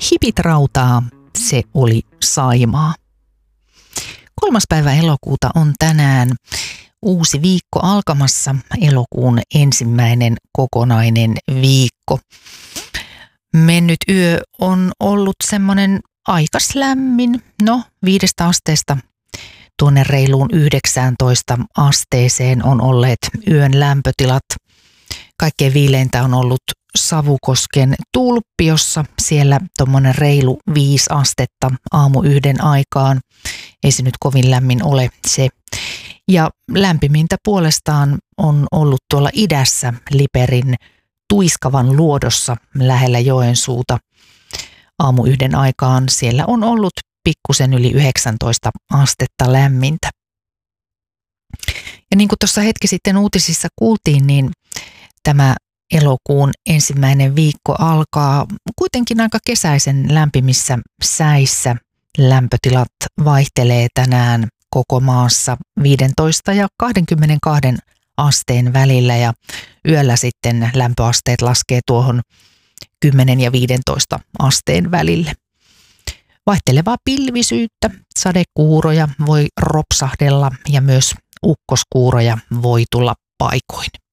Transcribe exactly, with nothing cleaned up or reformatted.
Hipit rautaa, se oli Saimaa. Kolmas päivä elokuuta on tänään uusi viikko alkamassa, elokuun ensimmäinen kokonainen viikko. Mennyt yö on ollut semmoinen aikas lämmin, no viidestä asteesta tuonne reiluun yhdeksääntoista asteeseen on olleet yön lämpötilat. Kaikkein viileintä on ollut Savukosken Tulppiossa, siellä tuommoinen reilu viisi astetta aamu yhden aikaan. Ei se nyt kovin lämmin ole se. Ja lämpimintä puolestaan on ollut tuolla idässä Liperin Tuiskavan luodossa lähellä Joensuuta. Aamu yhden aikaan siellä on ollut pikkusen yli yhdeksäntoista astetta lämmintä. Ja niin kuin tuossa hetki sitten uutisissa kuultiin, niin tämä elokuun ensimmäinen viikko alkaa kuitenkin aika kesäisen lämpimissä säissä. Lämpötilat vaihtelee tänään koko maassa viisitoista ja kaksikymmentäkaksi asteen välillä ja yöllä sitten lämpöasteet laskee tuohon kymmenen ja viisitoista asteen välille. Vaihtelevaa pilvisyyttä, sadekuuroja voi ropsahdella ja myös ukkoskuuroja voi tulla paikoin.